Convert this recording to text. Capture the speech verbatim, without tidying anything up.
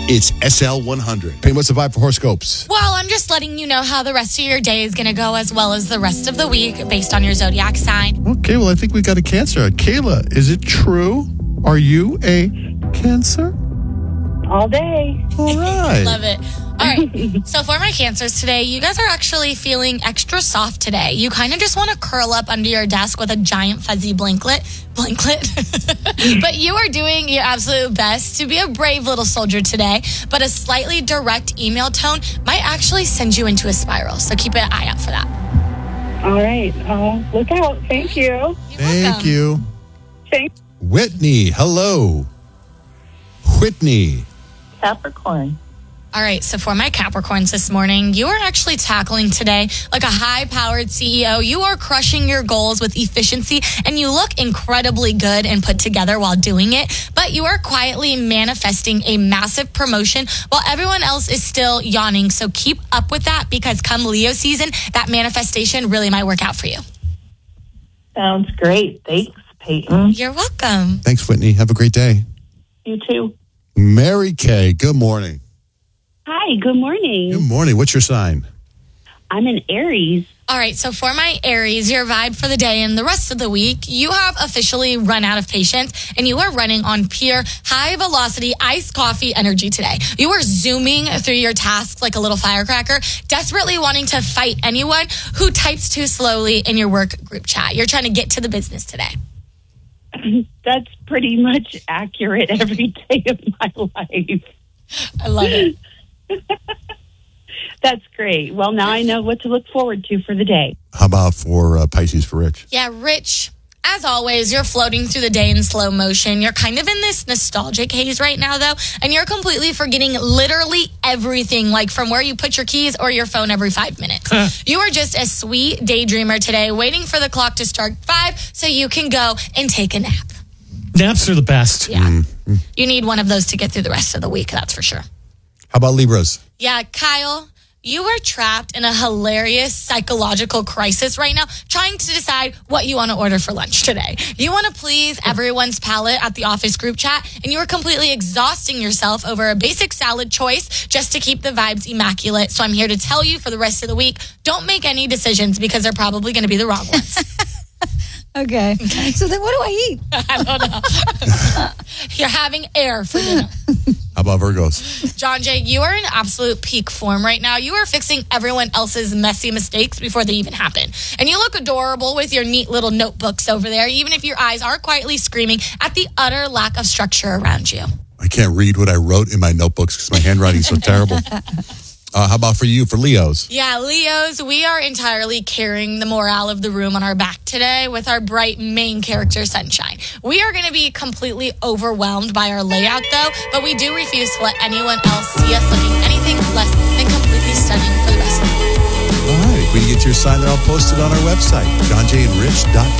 It's S L one hundred. Payne, what's the vibe for horoscopes? Well, I'm just letting you know how the rest of your day is going to go as well as the rest of the week based on your zodiac sign. Okay, well, I think we got a Cancer. Kayla, is it true? Are you a Cancer? All day. All right. Love it. All right. So for my Cancers today, you guys are actually feeling extra soft today. You kind of just want to curl up under your desk with a giant fuzzy blanket. Blanket. But you are doing your absolute best to be a brave little soldier today. But a slightly direct email tone might actually send you into a spiral. So keep an eye out for that. All right. Uh, look out. Thank you. You're Thank welcome. you. Thanks. Whitney, hello. Whitney. Capricorn. All right, so for my Capricorns this morning, you are actually tackling today like a high-powered C E O. You are crushing your goals with efficiency, and you look incredibly good and put together while doing it. But you are quietly manifesting a massive promotion while everyone else is still yawning. So keep up with that, because come Leo season, that manifestation really might work out for you. Sounds great. Thanks, Peyton. You're welcome. Thanks, Whitney. Have a great day. You too. Mary Kay, good morning. Hi, good morning. Good morning. What's your sign? I'm an Aries. All right, so for my Aries, your vibe for the day and the rest of the week, you have officially run out of patience, and you are running on pure high-velocity iced coffee energy today. You are zooming through your tasks like a little firecracker, desperately wanting to fight anyone who types too slowly in your work group chat. You're trying to get to the business today. That's pretty much accurate every day of my life. I love it. That's great. Well, now I know what to look forward to for the day. How about for uh, Pisces for Rich? Yeah, Rich, as always, you're floating through the day in slow motion. You're kind of in this nostalgic haze right now, though, and you're completely forgetting literally everything, like from where you put your keys or your phone every five minutes. You are just a sweet daydreamer today, waiting for the clock to strike five so you can go and take a nap. Naps are the best. Yeah. Mm-hmm. You need one of those to get through the rest of the week, that's for sure. How about Libras? Yeah, Kyle, you are trapped in a hilarious psychological crisis right now, trying to decide what you want to order for lunch today. You want to please everyone's palate at the office group chat, and you are completely exhausting yourself over a basic salad choice just to keep the vibes immaculate. So I'm here to tell you for the rest of the week, don't make any decisions because they're probably going to be the wrong ones. Okay. okay. So then what do I eat? I don't know. You're having air for dinner. How about Virgos? John Jay, you are in absolute peak form right now. You are fixing everyone else's messy mistakes before they even happen. And you look adorable with your neat little notebooks over there, even if your eyes are quietly screaming at the utter lack of structure around you. I can't read what I wrote in my notebooks because my handwriting's so terrible. Uh, how about for you, for Leos? Yeah, Leos, we are entirely carrying the morale of the room on our back today with our bright main character, Sunshine. We are going to be completely overwhelmed by our layout, though, but we do refuse to let anyone else see us looking anything less than completely stunning for the rest of the week. All right. If we can get your sign, they're all posted on our website, john jay and rich dot com.